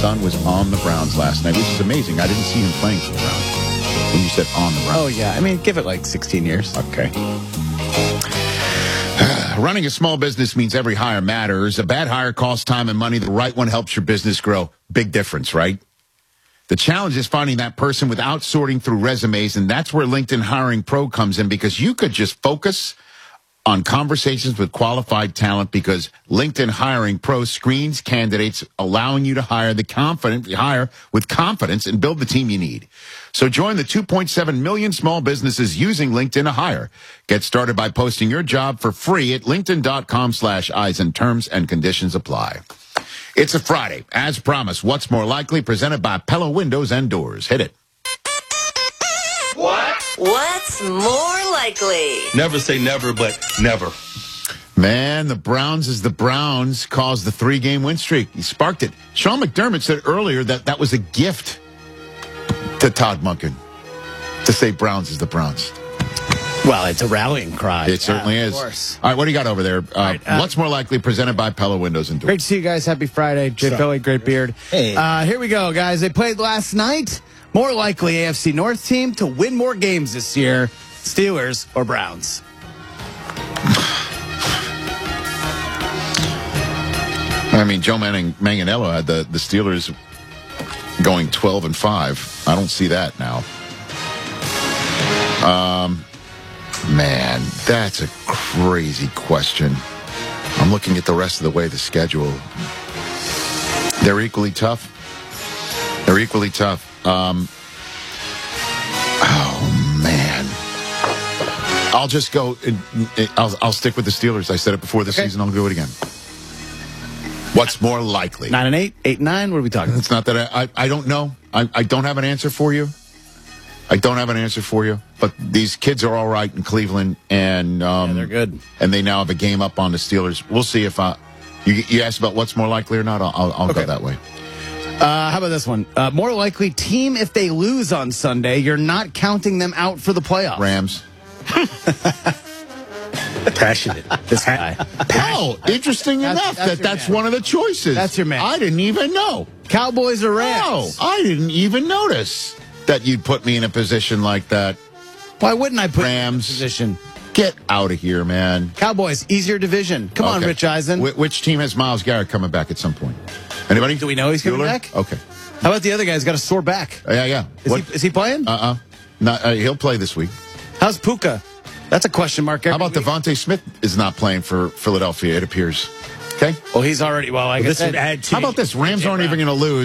son was on the Browns last night, which is amazing. I didn't see him playing for the Browns when you said on the Browns. Oh, yeah. I mean, give it like 16 years. Okay. Running a small business means every hire matters. A bad hire costs time and money. The right one helps your business grow. Big difference, right? The challenge is finding that person without sorting through resumes, and that's where LinkedIn Hiring Pro comes in, because you could just focus on conversations with qualified talent, because LinkedIn Hiring Pro screens candidates, allowing you to hire with confidence and build the team you need. So join the 2.7 million small businesses using LinkedIn to hire. Get started by posting your job for free at linkedin.com/eyes, and terms and conditions apply. It's a Friday. As promised, What's More Likely, presented by Pella Windows and Doors. Hit it. What's more likely? Never say never, but never. Man, the Browns caused the 3-game win streak. He sparked it. Sean McDermott said earlier that was a gift to Todd Monken to say Browns is the Browns. Well, it's a rallying cry. It certainly is. Of course. All right, what do you got over there? What's More Likely, presented by Pella Windows and Doors. Great to see you guys. Happy Friday. Jay Philly, great beard. Hey. Here we go, guys. They played last night. More likely AFC North team to win more games this year, Steelers or Browns? I mean, Joe Manganiello had the Steelers going 12-5. I don't see that now. Man, that's a crazy question. I'm looking at the rest of the way the schedule. They're equally tough. Oh, man. I'll just go. I'll stick with the Steelers. I said it before the season. I'll do it again. What's more likely? 9-8, 8-9. What are we talking? It's not that I don't know. I don't have an answer for you. But these kids are all right in Cleveland, and they're good. And they now have a game up on the Steelers. We'll see if you asked about what's more likely or not. I'll go that way. How about this one? More likely team if they lose on Sunday, you're not counting them out for the playoffs. Rams. Passionate. This guy. Oh, interesting enough that's one of the choices. That's your man. I didn't even know. Cowboys or Rams? Oh, I didn't even notice that you'd put me in a position like that. Why wouldn't I put Rams. you in a position? Get out of here, man. Cowboys, easier division. Come on, Rich Eisen. Which team has Myles Garrett coming back at some point? Anybody? Do we know he's coming back? Okay. How about the other guy? He's got a sore back. Yeah. Is he playing? He'll play this week. How's Puka? That's a question mark. How about Devontae Smith is not playing for Philadelphia, it appears. Okay. Well, he's already, I guess. This would add to. How about this? Rams aren't even going to lose.